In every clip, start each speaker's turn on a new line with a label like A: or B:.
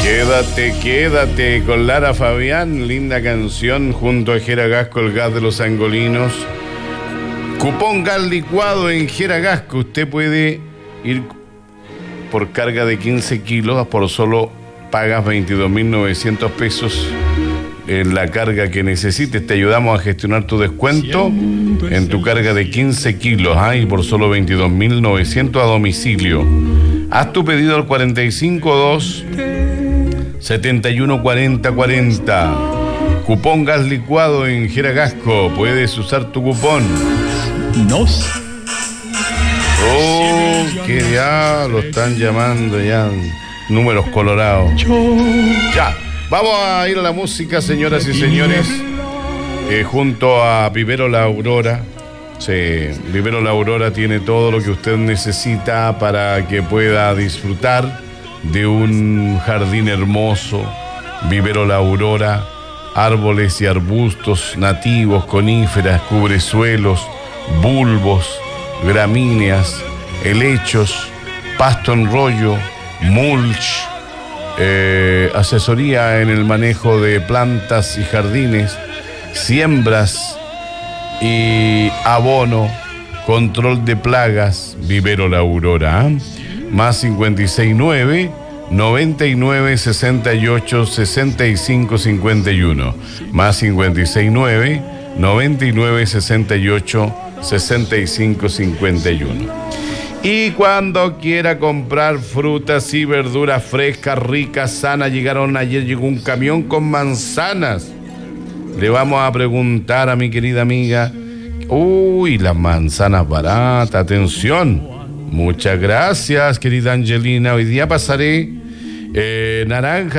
A: Quédate con Lara Fabián, linda canción junto a Geragasco, el gas de los angolinos. Cupón gas licuado en Geragasco. Usted puede ir por carga de 15 kilos, por solo pagas 22.900 pesos en la carga que necesites. Te ayudamos a gestionar tu descuento en tu carga de 15 kilos y por solo 22.900 a domicilio. Haz tu pedido al 452 71 40 40. Cupón gas licuado en Geragasco. Puedes usar tu cupón. Que ya lo están llamando ya. Números colorados. Ya. Vamos a ir a la música, señoras y señores. Junto a Vivero La Aurora. Sí, Vivero La Aurora tiene todo lo que usted necesita para que pueda disfrutar de un jardín hermoso. Vivero La Aurora, árboles y arbustos nativos, coníferas, cubresuelos, bulbos, gramíneas, helechos, pasto en rollo, mulch, asesoría en el manejo de plantas y jardines, siembras y abono, control de plagas. Vivero La Aurora, más 569 99 68 65 51, más 569 99 68 65 51. Y cuando quiera comprar frutas y verduras frescas, ricas, sanas, ayer llegó un camión con manzanas. Le vamos a preguntar a mi querida amiga, las manzanas baratas, atención. Muchas gracias, querida Angelina. Hoy día pasaré naranja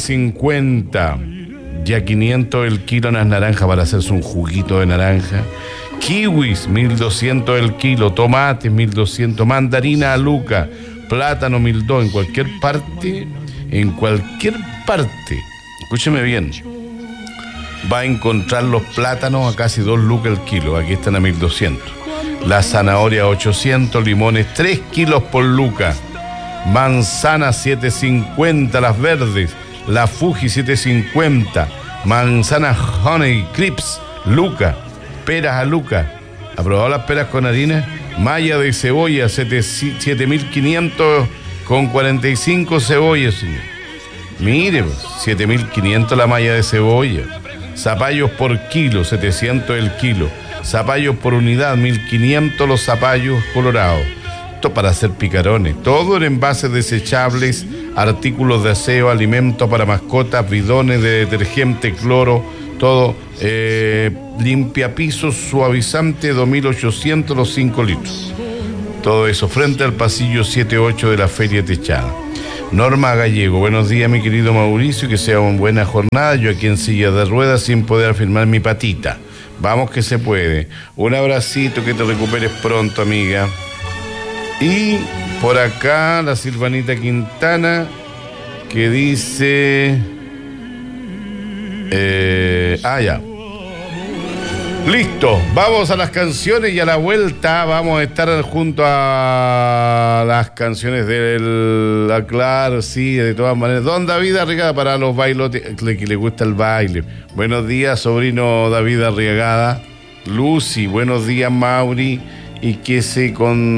A: 7.50, ya 500 el kilo las naranjas para hacerse un juguito de naranja. Kiwis 1.200 el kilo, tomates 1.200, mandarina a Luca, plátano 1.200. En cualquier parte, escúcheme bien, va a encontrar los plátanos a casi 2 lucas el kilo. Aquí están a 1.200. La zanahoria 800, limones 3 kilos por luca, manzanas 7.50 las verdes, la Fuji 7.50, manzanas Honey Crips luca, peras a luca. ¿Ha probado las peras con harina? Malla de cebolla 7.500 con 45 cebollas, señor. Mire, 7.500 la malla de cebolla. Zapallos por kilo, 700 el kilo. Zapallos por unidad, 1.500 los zapallos colorados. Esto para hacer picarones. Todo en envases desechables, artículos de aseo, alimentos para mascotas, bidones de detergente, cloro, todo. Limpia pisos, suavizante, 2.800 los 5 litros. Todo eso frente al pasillo 7-8 de la Feria Techada. Norma Gallego, buenos días mi querido Mauricio, que sea una buena jornada. Yo aquí en silla de ruedas sin poder afirmar mi patita. Vamos que se puede. Un abracito, que te recuperes pronto, amiga. Y por acá la Silvanita Quintana, que dice... ya. Listo, vamos a las canciones y a la vuelta vamos a estar junto a las canciones del Claro, sí, de todas maneras. Don David Arriagada para los bailotes, que le gusta el baile. Buenos días, sobrino David Arriagada. Lucy, buenos días, Mauri. Y que se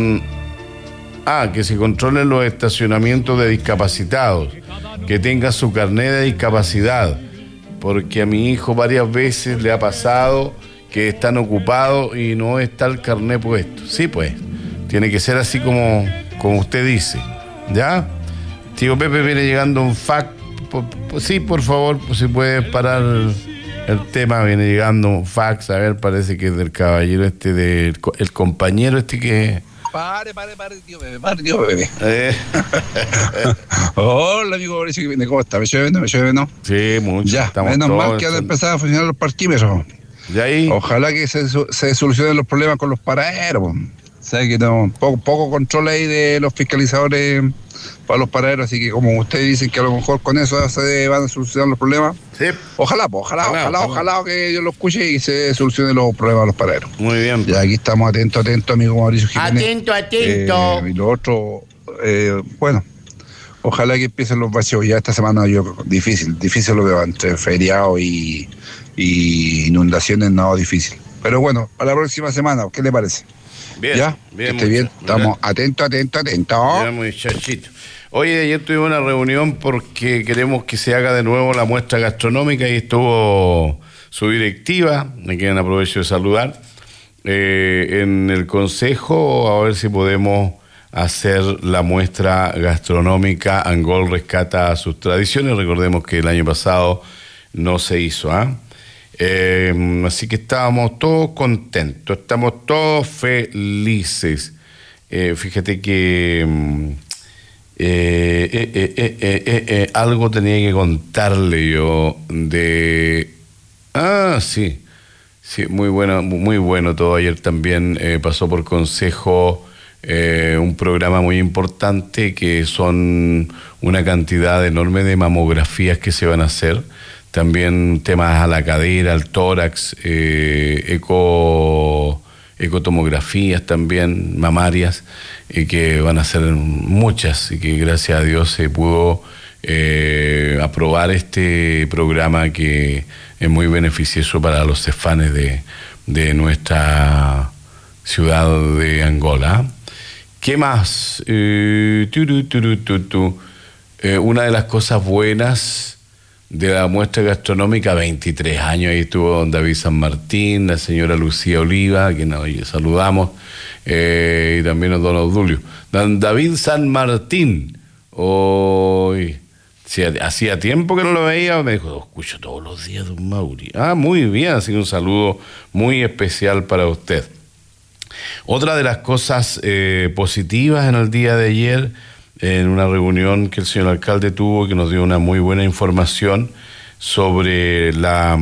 A: controlen los estacionamientos de discapacitados, que tenga su carnet de discapacidad, porque a mi hijo varias veces le ha pasado que están ocupados y no está el carnet puesto. Sí, pues, tiene que ser así como usted dice, ¿ya? Tío Pepe, viene llegando un fax. Sí, por favor, pues, si puede parar el tema, viene llegando un fax. A ver, parece que es del caballero el compañero que...
B: Pare, tío Pepe. Hola, amigo Mauricio, ¿cómo está? ¿Me llueve, no?
A: Sí, mucho.
B: Ya, menos mal que han empezado a funcionar los parquímetros.
A: ¿Y ahí?
B: Ojalá que se solucionen los problemas con los paraderos. O sea, que poco control ahí de los fiscalizadores para los paraderos, así que como ustedes dicen que a lo mejor con eso se van a solucionar los problemas. Sí. Ojalá que yo lo escuche y se solucionen los problemas de los paraderos.
A: Muy bien.
B: Ya aquí estamos atentos, amigo Mauricio Jiménez.
A: Atento.
B: Y lo otro, Ojalá que empiecen los vacíos. Ya esta semana yo difícil lo veo entre feriado y inundaciones, no, difícil. Pero bueno, para la próxima semana, ¿qué le parece?
A: Bien,
B: ¿Ya?
A: bien,
B: que esté bien, estamos
A: bien.
B: atentos.
A: Mira, muchachito. Oye, ayer tuvimos una reunión porque queremos que se haga de nuevo la muestra gastronómica y estuvo su directiva, me quedan aprovecho de saludar, en el consejo, a ver si podemos hacer la muestra gastronómica. Angol rescata sus tradiciones. Recordemos que el año pasado no se hizo, así que estábamos todos contentos, estamos todos felices. Fíjate que algo tenía que contarle yo de... Sí, muy bueno todo. Ayer también pasó por consejo un programa muy importante que son una cantidad enorme de mamografías que se van a hacer. También temas a la cadera, al tórax, ecotomografías también, mamarias, que van a ser muchas y que gracias a Dios se pudo aprobar este programa que es muy beneficioso para los cefanes de nuestra ciudad de Angola. ¿Qué más? Una de las cosas buenas de la muestra gastronómica, 23 años, ahí estuvo don David San Martín, la señora Lucía Oliva, a quien hoy saludamos, y también a don Obdulio. Don David San Martín, hoy, si hacía tiempo que no lo veía, me dijo, lo escucho todos los días, don Mauri. Muy bien, así que un saludo muy especial para usted. Otra de las cosas positivas en el día de ayer, en una reunión que el señor alcalde tuvo, que nos dio una muy buena información sobre la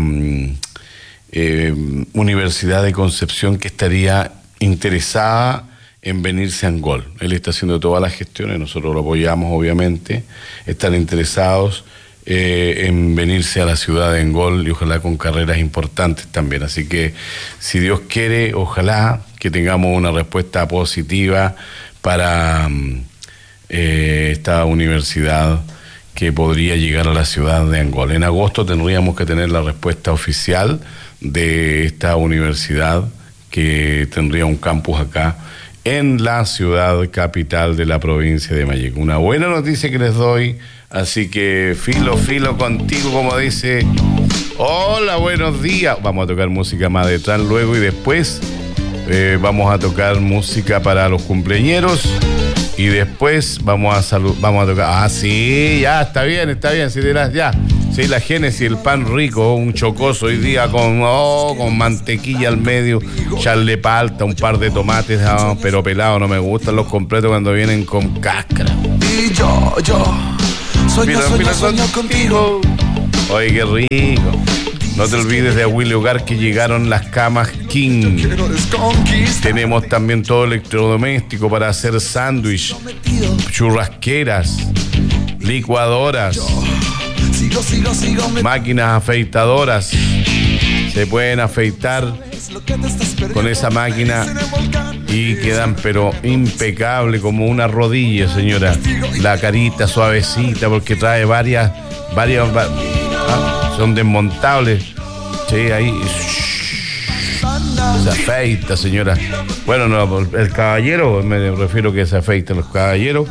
A: Universidad de Concepción, que estaría interesada en venirse a Angol. Él está haciendo todas las gestiones, nosotros lo apoyamos obviamente, están interesados en venirse a la ciudad de Angol y ojalá con carreras importantes también. Así que si Dios quiere, ojalá que tengamos una respuesta positiva para esta universidad que podría llegar a la ciudad de Angol. En agosto tendríamos que tener la respuesta oficial de esta universidad, que tendría un campus acá en la ciudad capital de la provincia de Malleco. Una buena noticia que les doy, así que filo contigo, como dice. Hola, buenos días. Vamos a tocar música más detrás luego y después vamos a tocar música para los cumpleañeros. Y después vamos a tocar. Sí, ya, está bien. Si ya. Sí, la Génesis, el pan rico, un chocoso hoy día con mantequilla al medio, echarle palta, un par de tomates, pero pelado, no me gustan los completos cuando vienen con cáscara.
C: Y yo, sueño contigo.
A: Oye, qué rico. No te olvides de Aguilio Hogar, que llegaron las camas King. Tenemos también todo electrodoméstico para hacer sándwich, churrasqueras, licuadoras, máquinas afeitadoras. Se pueden afeitar con esa máquina y quedan pero impecable como una rodilla, señora. La carita suavecita, porque trae varias son desmontables. Sí, ahí se afeita, señora. Bueno, no, el caballero, me refiero que se afeitan los caballeros.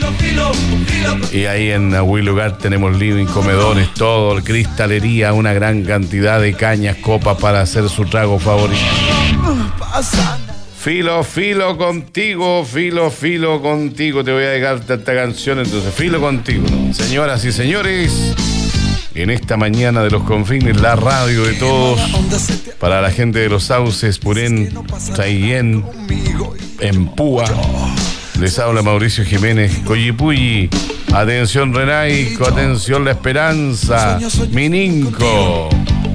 A: Y ahí en Aguilio Hogar tenemos living, comedores, todo, cristalería, una gran cantidad de cañas, copas para hacer su trago favorito. Filo contigo, te voy a dejar esta canción, entonces, filo contigo, ¿no? Señoras y señores, en esta mañana de los confines, la radio de todos, para la gente de Los Sauces, Purén, Traillén, Empúa, les habla Mauricio Jiménez, Coyipulli, atención Renaico, atención La Esperanza, Mininco.